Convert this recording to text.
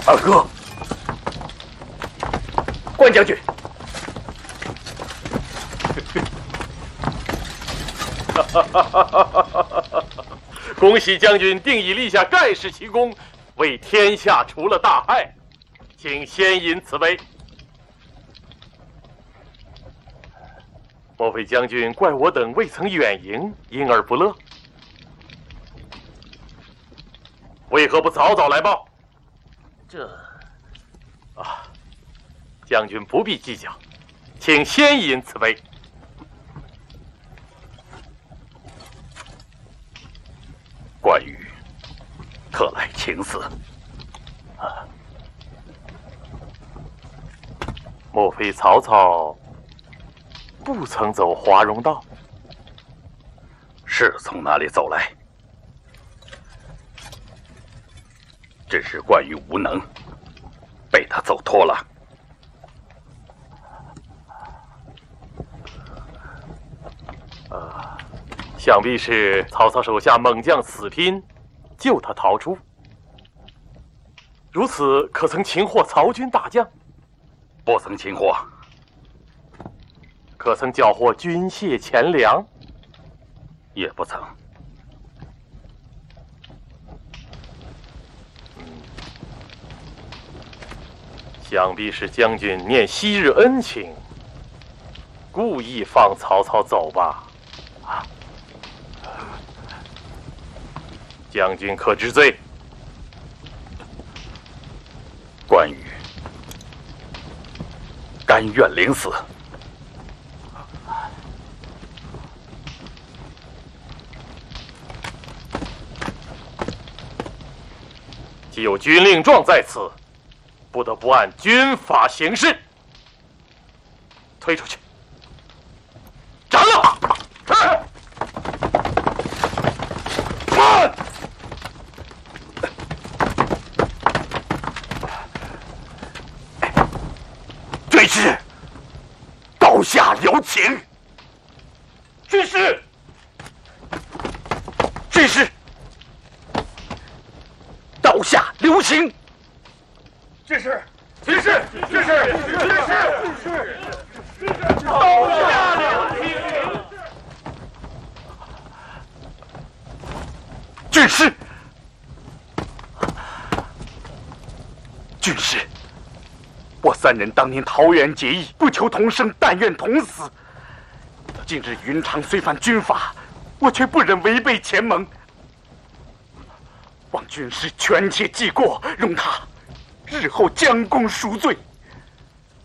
二哥，关将军。 恭喜将军定已立下盖世奇功，为天下除了大害，请先饮此杯。莫非将军怪我等未曾远迎，因而不乐？为何不早早来报？将军不必计较，请先饮此杯。 关羽，特来请死。 莫非曹操不曾走华容道？ 是从哪里走来？只是关羽无能，被他走脱了。 想必是曹操手下猛将死拼，救他逃出。如此，可曾擒获曹军大将？ 不曾擒获。 可曾缴获军械钱粮？ 也不曾。 想必是将军念昔日恩情，故意放曹操走吧。将军可知罪？ 关羽甘愿领死。 既有军令状在此，不得不按军法行事。推出去，斩了！ 军师，刀下留情。 军师， 军师，刀下留情。 军师，军师，军师，军师，刀下留情。 军师，军师，我三人当年桃园结义，不求同生，但愿同死。今日云长虽犯军法，我却不忍违背前盟。望军师权且记过，容他日后将功赎罪。